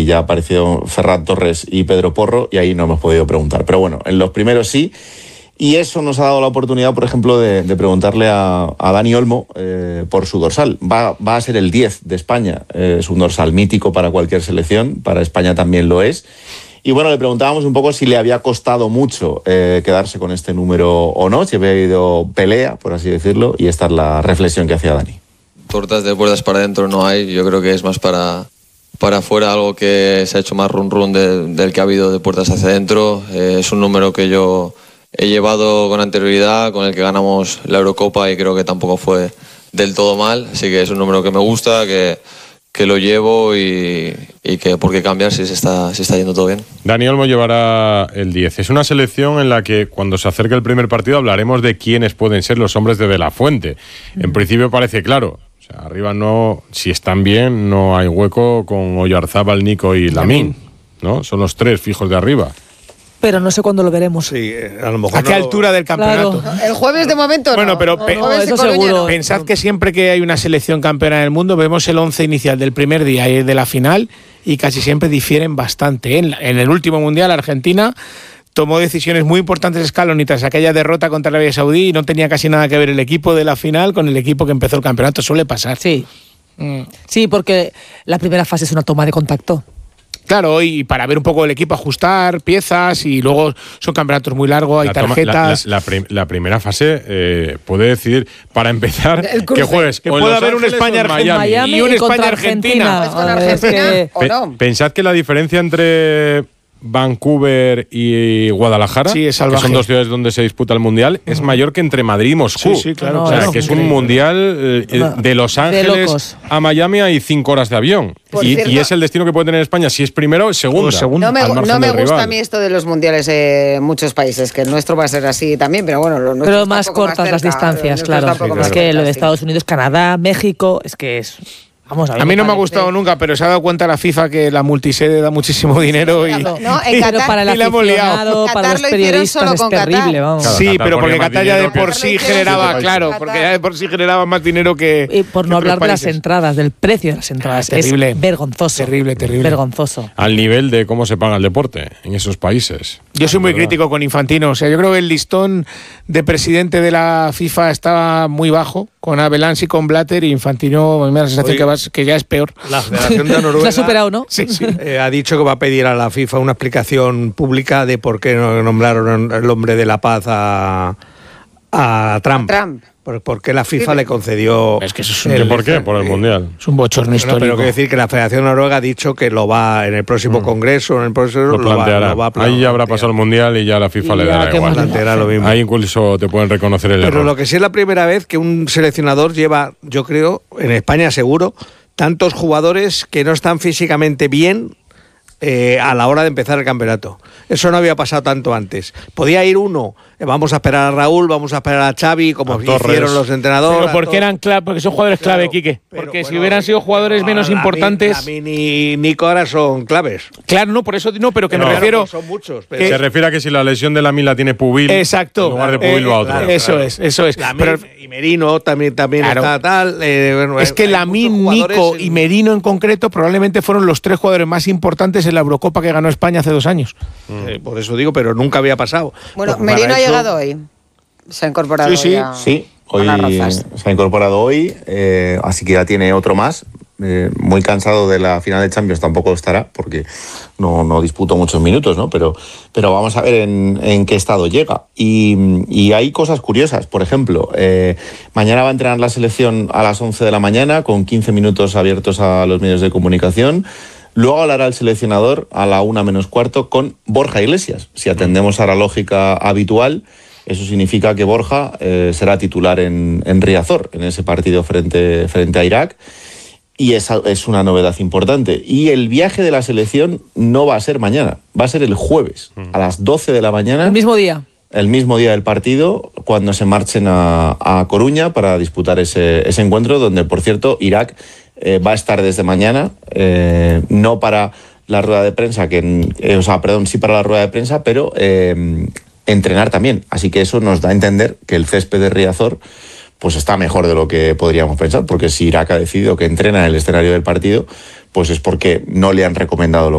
ya apareció Ferran Torres y Pedro Porro, y ahí no hemos podido preguntar. Pero bueno, en los primeros sí. Y eso nos ha dado la oportunidad, por ejemplo, de preguntarle a Dani Olmo por su dorsal. Va a ser el 10 de España. Es un dorsal mítico para cualquier selección, para España también lo es. Y bueno, le preguntábamos un poco si le había costado mucho quedarse con este número o no, si había habido pelea, por así decirlo, y esta es la reflexión que hacía Dani. Tortas de puertas para adentro no hay, yo creo que es más para afuera, algo que se ha hecho más run del que ha habido de puertas hacia adentro. Es un número que yo he llevado con anterioridad, con el que ganamos la Eurocopa y creo que tampoco fue del todo mal, así que es un número que me gusta, que lo llevo y que por qué cambiar si se está yendo todo bien. Dani Olmo llevará el 10. Es una selección en la que cuando se acerque el primer partido hablaremos de quiénes pueden ser los hombres de la Fuente. En principio parece claro. O sea, arriba no, si están bien, no hay hueco con Oyarzábal, Nico y Lamine, ¿no? Son los tres fijos de arriba. Pero no sé cuándo lo veremos. Sí, a lo mejor ¿A qué altura del campeonato? Claro. El jueves de momento bueno, no. pero eso seguro. Pensad que siempre que hay una selección campeona del mundo vemos el 11 inicial del primer día y el de la final y casi siempre difieren bastante. En el último mundial Argentina tomó decisiones muy importantes Scaloni tras aquella derrota contra Arabia Saudí y no tenía casi nada que ver el equipo de la final con el equipo que empezó el campeonato. Suele pasar. Sí. Sí, porque la primera fase es una toma de contacto. Claro, y para ver un poco el equipo, ajustar piezas y luego son campeonatos muy largos, hay tarjetas. La primera fase puede decidir, para empezar, que juegues. Que pueda haber un España-Miami y un España-Argentina. ¿Es con Argentina o no? Pensad que la diferencia entre Vancouver y Guadalajara, sí, que son dos ciudades donde se disputa el Mundial, es mayor que entre Madrid y Moscú. Sí, claro. O sea, que es un Mundial de Los Ángeles a Miami hay 5 horas de avión. Y es el destino que puede tener España, si es primero o segundo. No me gusta a mí esto de los mundiales en muchos países, que el nuestro va a ser así también, pero bueno. Pero más cortas las distancias, claro. Es que lo de Estados Unidos, Canadá, México, es que es... Vamos, a mí no me ha gustado nunca, pero se ha dado cuenta la FIFA que la multisede da muchísimo dinero y pero para el aficionado, para los periodistas es terrible, vamos. Sí, pero porque Qatar ya de por sí generaba, claro, porque ya de por sí generaba más dinero que... Y por no hablar de las entradas, del precio de las entradas. Terrible. Es vergonzoso. Terrible. Vergonzoso. Al nivel de cómo se paga el deporte en esos países. Yo soy muy crítico con Infantino. O sea, yo creo que el listón de presidente de la FIFA estaba muy bajo, con Abelans y con Blatter, y Infantino, me da la sensación que ya es peor. La Federación de Noruega se ha superado, ¿no? Sí. Ha dicho que va a pedir a la FIFA una explicación pública de por qué no nombraron el hombre de la paz a Trump. ¿Por qué la FIFA le concedió? Es que eso es ¿Por qué? Por el Mundial. Es un bochorno histórico. Pero quiero decir que la Federación Noruega ha dicho que lo va en el próximo congreso, en el próximo lo va a ahí ya habrá pasado el Mundial y ya la FIFA le dará igual. Lo mismo. Ahí incluso te pueden reconocer el error. Pero lo que sí es la primera vez que un seleccionador lleva, yo creo, en España seguro, tantos jugadores que no están físicamente bien a la hora de empezar el campeonato. Eso no había pasado tanto antes. Podía ir uno, vamos a esperar a Raúl, vamos a esperar a Xavi, como hicieron los entrenadores. Pero porque eran porque son jugadores clave, Quique. Porque si hubieran sido jugadores menos importantes... Lamine y Nico ahora son claves. Claro, no, por eso no, pero que me refiero... Son muchos. Pero se refiere a que si la lesión de Lamine la tiene Pubil, exacto, en lugar de Pubil va a otro. Eso es. Pero, y Merino también está tal. Es que Lamine, Nico y Merino en concreto probablemente fueron los 3 jugadores más importantes en la Eurocopa que ganó España hace 2 años. Por eso digo, pero nunca había pasado. Bueno, Merino ha llegado hoy. Se ha incorporado Sí, hoy se ha incorporado hoy, así que ya tiene otro más. Muy cansado de la final de Champions tampoco estará, porque no disputó muchos minutos, ¿no? Pero vamos a ver en qué estado llega. Y hay cosas curiosas. Por ejemplo, mañana va a entrenar la selección a las 11 de la mañana, con 15 minutos abiertos a los medios de comunicación. Luego hablará el seleccionador a la 1:15 con Borja Iglesias. Si atendemos a la lógica habitual, eso significa que Borja será titular en Riazor, en ese partido frente a Irak. Y esa es una novedad importante. Y el viaje de la selección no va a ser mañana, va a ser el jueves, a las 12 de la mañana. El mismo día. El mismo día del partido, cuando se marchen a Coruña para disputar ese encuentro, donde, por cierto, Irak va a estar desde mañana, no para la rueda de prensa, sí para la rueda de prensa, pero entrenar también. Así que eso nos da a entender que el césped de Riazor pues está mejor de lo que podríamos pensar, porque si Irak ha decidido que entrena en el escenario del partido, pues es porque no le han recomendado lo